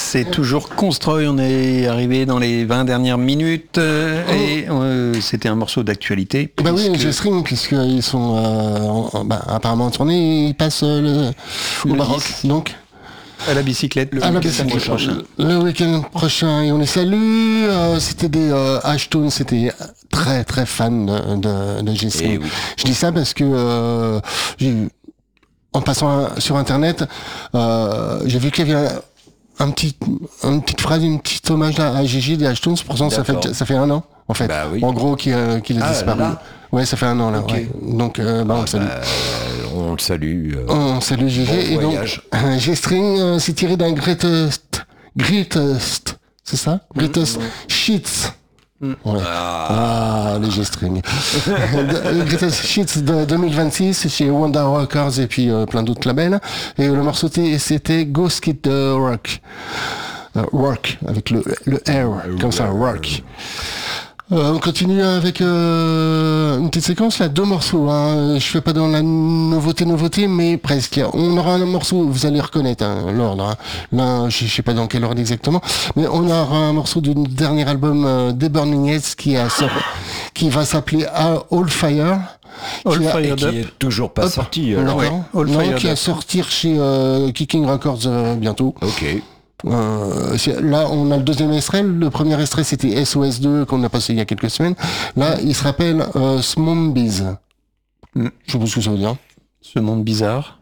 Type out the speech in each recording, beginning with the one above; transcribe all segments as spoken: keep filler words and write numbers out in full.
C'est toujours Constroy, on est arrivé dans les vingt dernières minutes euh, oh. et euh, c'était un morceau d'actualité. Bah puisque... oui, G-String, puisqu'ils sont euh, en, bah, apparemment en tournée, ils passent euh, le, au Maroc, donc... À la bicyclette le à week-end la bicyclette, prochain. Le week-end prochain, et on les salue. Euh, c'était des euh, Ashton, c'était très très fan de, de, de G-String. Oui. Je dis ça parce que euh, j'ai vu, en passant un, sur internet, euh, j'ai vu qu'il y avait un, un petit, une petite phrase, une petite hommage à, à Gigi des Ashton. Pourtant, ça fait ça fait un an en fait. Bah oui. En gros, qu'il euh, qu'il a ah, disparu. Là. Ouais, ça fait un an là. Okay. Ouais. Donc, euh, bah, on le salue. Bah, on le salue. Euh, on salue G G. Bon et voyage. Donc, euh, G-String, euh, c'est tiré d'un Greatest, Greatest, c'est ça, mmh, Greatest mmh. Shits. Mmh. Ouais. Ah. ah, les G-String. Greatest Shits de deux mille vingt-six chez Wonder Records et puis euh, plein d'autres labels. Et le morceau c'était Go Skid the Rock. Uh, work avec le le R comme ça, work. Euh, on continue avec euh, une petite séquence là, deux morceaux. Hein. Je fais pas dans la nouveauté nouveauté, mais presque. On aura un morceau, vous allez reconnaître hein, l'ordre. Hein. Là, je sais pas dans quel ordre exactement, mais on aura un morceau du dernier album euh, des Burning Heads qui a sort, qui va s'appeler All Fire. All qui, a, Fire qui est toujours pas Hop. sorti. Alors, ouais. non, non qui va sortir chez euh, Kicking Records euh, bientôt. Ok. Euh, là on a le deuxième extrait. Le premier extrait c'était S O S deux qu'on a passé il y a quelques semaines. Là il se rappelle euh, Smombies. Mm. Je sais pas ce que ça veut dire. Ce monde bizarre.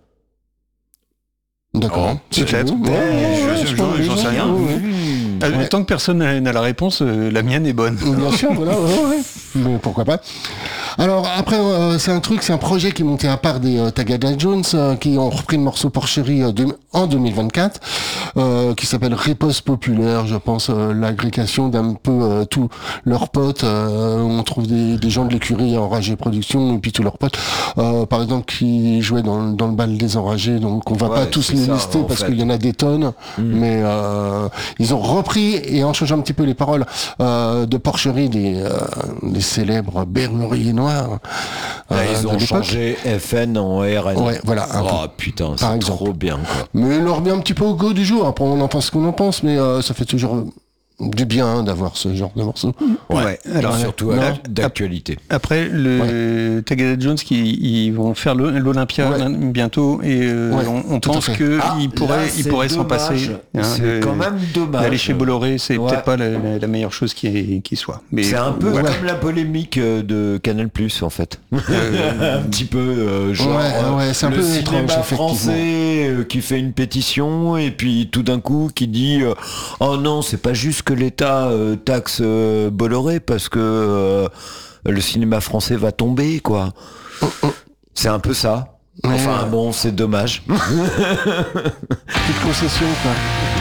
D'accord. Oh, c'est peut-être. Ouais, ouais, je, je, je, j'en sais rien. Ouais. Euh, ouais. Tant que personne n'a la réponse, euh, la mienne est bonne. Bien sûr, voilà. Ouais, ouais. Mais pourquoi pas. Alors après, euh, c'est un truc, c'est un projet qui est monté à part des euh, Tagada Jones, euh, qui ont repris le morceau Porcherie euh, de, en deux mille vingt-quatre, euh, qui s'appelle Riposte Populaire, je pense, euh, l'agrégation d'un peu euh, tous leurs potes. Euh, on trouve des, des gens de l'écurie Enragé Production et puis tous leurs potes, euh, par exemple, qui jouaient dans, dans le bal des Enragés. Donc on va ouais, pas tous les ça, lister parce qu'il y en a des tonnes, mmh. mais euh, ils ont repris et en changeant un petit peu les paroles euh, de Porcherie des, euh, des célèbres Berruriers Noirs. Là, euh, ils ont changé F N en R N. Ouais, voilà. Oh putain, c'est exemple. trop bien quoi. Mais leur remet un petit peu au goût du jour. Après, on en pense ce qu'on en pense, mais euh, ça fait toujours du bien d'avoir ce genre de morceau. Ouais. ouais. Alors ouais. surtout à d'actualité. Après, le ouais. Tagada Jones qui ils vont faire l'Olympia ouais. bientôt et euh, ouais, on, on pense que ah, il pourrait il pourrait s'en passer. Hein, c'est euh, quand même dommage. D'aller chez Bolloré, c'est ouais. peut-être pas la, la, la meilleure chose qui qui soit. Mais c'est un peu voilà. comme la polémique de Canal Plus en fait. Euh, un petit peu euh, genre ouais, ouais, c'est un le peu cinéma étrange, français euh, qui fait une pétition et puis tout d'un coup qui dit euh, oh non, c'est pas juste que l'État euh, taxe euh, Bolloré parce que euh, le cinéma français va tomber quoi. Oh, oh. C'est un peu ça. Enfin ouais. bon, c'est dommage. Petite concession quoi.